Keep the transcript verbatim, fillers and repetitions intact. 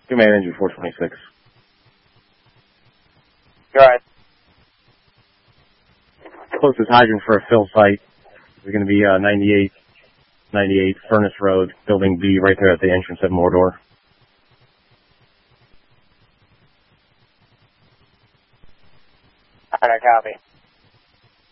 Command engine four twenty-six. Go ahead. Closest hydrant for a fill site is going to be uh, ninety-eight, ninety-eight Furnace Road, Building B, right there at the entrance at Mordor. Alright, I copy.